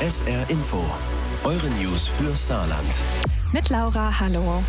SR Info. Eure News für Saarland. Mit Laura, hallo.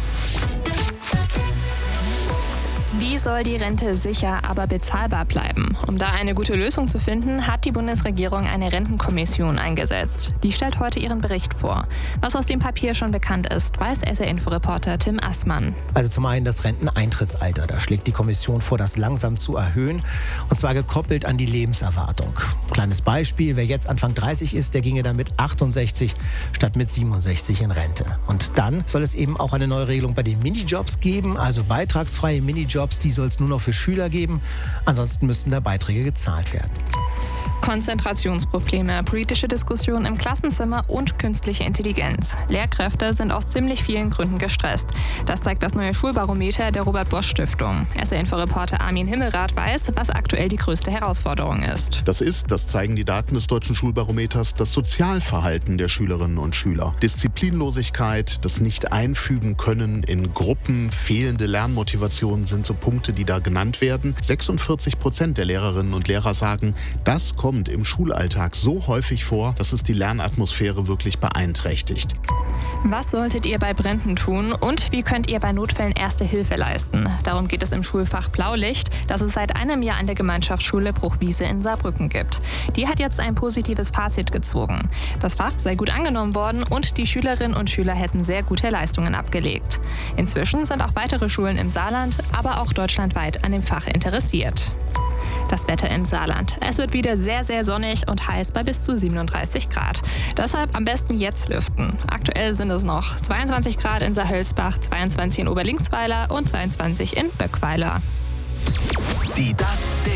Wie soll die Rente sicher, aber bezahlbar bleiben? Um da eine gute Lösung zu finden, hat die Bundesregierung eine Rentenkommission eingesetzt. Die stellt heute ihren Bericht vor. Was aus dem Papier schon bekannt ist, weiß SR-Info-Reporter Tim Assmann. Also zum einen das Renteneintrittsalter. Da schlägt die Kommission vor, das langsam zu erhöhen. Und zwar gekoppelt an die Lebenserwartung. Kleines Beispiel, wer jetzt Anfang 30 ist, der ginge dann mit 68 statt mit 67 in Rente. Und dann soll es eben auch eine neue Regelung bei den Minijobs geben, also beitragsfreie Minijobs. Die soll es nur noch für Schüler geben. Ansonsten müssten da Beiträge gezahlt werden. Konzentrationsprobleme, politische Diskussionen im Klassenzimmer und künstliche Intelligenz. Lehrkräfte sind aus ziemlich vielen Gründen gestresst. Das zeigt das neue Schulbarometer der Robert-Bosch-Stiftung. SR-Info-Reporter Armin Himmelrath weiß, was aktuell die größte Herausforderung ist. Das zeigen die Daten des deutschen Schulbarometers, das Sozialverhalten der Schülerinnen und Schüler. Disziplinlosigkeit, das Nicht-Einfügen können in Gruppen, fehlende Lernmotivation sind so Punkte, die da genannt werden. 46% der Lehrerinnen und Lehrer sagen, das kommt im Schulalltag so häufig vor, dass es die Lernatmosphäre wirklich beeinträchtigt. Was solltet ihr bei Bränden tun und wie könnt ihr bei Notfällen erste Hilfe leisten? Darum geht es im Schulfach Blaulicht, das es seit einem Jahr an der Gemeinschaftsschule Bruchwiese in Saarbrücken gibt. Die hat jetzt ein positives Fazit gezogen. Das Fach sei gut angenommen worden und die Schülerinnen und Schüler hätten sehr gute Leistungen abgelegt. Inzwischen sind auch weitere Schulen im Saarland, aber auch deutschlandweit an dem Fach interessiert. Das Wetter im Saarland. Es wird wieder sehr, sehr sonnig und heiß bei bis zu 37 Grad. Deshalb am besten jetzt lüften. Aktuell sind es noch 22 Grad in Saarhölzbach, 22 in Oberlinksweiler und 22 in Böckweiler. Die Das Ding.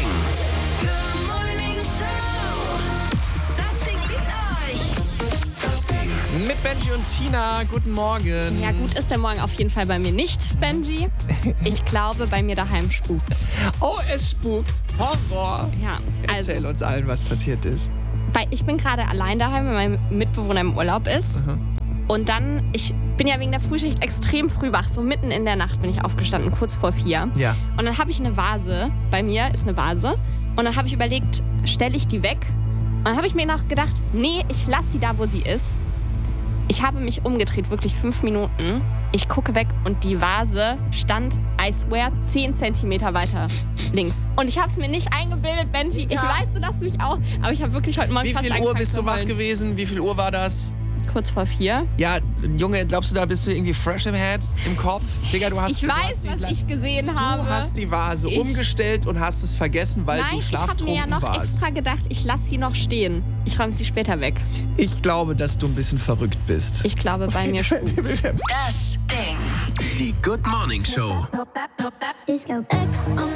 Mit Benji und Tina, guten Morgen. Ja, gut ist der Morgen auf jeden Fall bei mir nicht, Benji. Ich glaube, bei mir daheim spukt's. Oh, es spukt. Horror. Ja, Erzähl uns allen, was passiert ist. Weil ich bin gerade allein daheim, weil mein Mitbewohner im Urlaub ist. Und dann, ich bin ja wegen der Frühschicht extrem früh wach. So mitten in der Nacht bin ich aufgestanden, kurz vor 4. Ja. Und dann habe ich eine Vase. Bei mir ist eine Vase. Und dann habe ich überlegt, stelle ich die weg? Und dann habe ich mir noch gedacht, nee, ich lasse sie da, wo sie ist. Ich habe mich umgedreht, wirklich 5 Minuten. Ich gucke weg und die Vase stand, I swear, 10 Zentimeter weiter links. Und ich habe es mir nicht eingebildet, Benji. Ich weiß, du lachst mich auch. Aber ich habe wirklich heute Morgen Wie fast viel angefangen Uhr bist zu du wach heulen. gewesen? Wie viel Uhr war das? Kurz vor 4. Ja, Junge, glaubst du, da bist du irgendwie fresh im Head, im Kopf? Digga, du hast... Ich weiß, was ich gesehen habe. Du hast die Vase umgestellt und hast es vergessen, weil Nein, du ich habe schlaftrunken mir ja noch warst. extra gedacht, ich lasse sie noch stehen. Ich räume sie später weg. Ich glaube, dass du ein bisschen verrückt bist. Ich glaube, bei mir spukt's. Das Ding. Die Good Morning Show. Disco X on